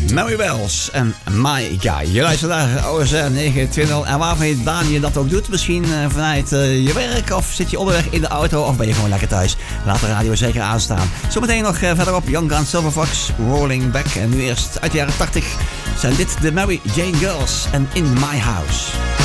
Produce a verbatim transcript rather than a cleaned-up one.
Mary Wells en My Guy. Je luistert naar O S R negen twintig. En waarvan Daan je dat ook doet. Misschien uh, vanuit uh, je werk of zit je onderweg in de auto of ben je gewoon lekker thuis. Laat de radio zeker aanstaan. Zometeen nog uh, verderop Young Gun Silver Fox, Rolling Back. En nu eerst uit de jaren tachtig zijn dit de Mary Jane Girls en In My House.